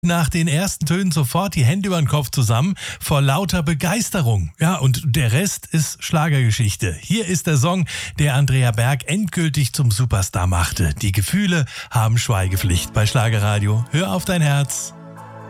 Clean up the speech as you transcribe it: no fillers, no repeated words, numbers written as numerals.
nach den ersten Tönen sofort die Hände über den Kopf zusammen vor lauter Begeisterung. Ja, und der Rest ist Schlagergeschichte. Hier ist der Song, der Andrea Berg endgültig zum Superstar machte. Die Gefühle haben Schweigepflicht bei Schlagerradio. Hör auf dein Herz.